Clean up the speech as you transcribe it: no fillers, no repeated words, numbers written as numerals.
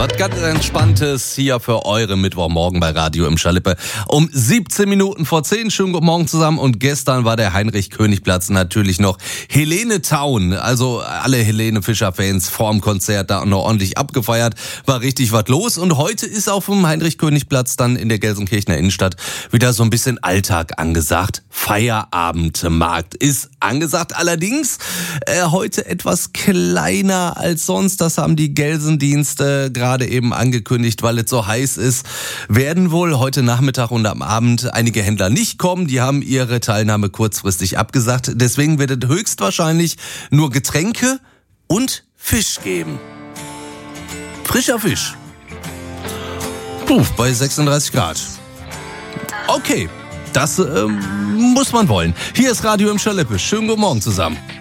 Was ganz Entspanntes hier für eure Mittwochmorgen bei Radio im Schalippe. Um 17 Minuten vor 10. Schönen guten Morgen zusammen. Und gestern war der Heinrich-König-Platz natürlich noch Helene Town. Also alle Helene Fischer-Fans vorm Konzert da noch ordentlich abgefeiert. War richtig was los. Und heute ist auf dem Heinrich-König-Platz dann in der Gelsenkirchener Innenstadt wieder so ein bisschen Alltag angesagt. Feierabendmarkt ist angesagt. Allerdings heute etwas kleiner als sonst. Das haben die Gelsendienste gerade eben angekündigt, weil es so heiß ist. Werden wohl heute Nachmittag und am Abend einige Händler nicht kommen. Die haben ihre Teilnahme kurzfristig abgesagt. Deswegen wird es höchstwahrscheinlich nur Getränke und Fisch geben. Frischer Fisch. Bei 36 Grad. Okay, das muss man wollen. Hier ist Radio im Schalippe. Schönen guten Morgen zusammen.